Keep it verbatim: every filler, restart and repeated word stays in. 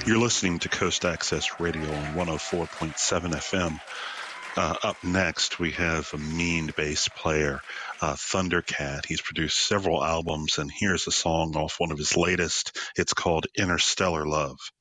You're listening to Coast Access Radio on one oh four point seven F M. Uh, up next, we have a mean bass player, uh, Thundercat. He's produced several albums, and here's a song off one of his latest. It's called Interstellar Love.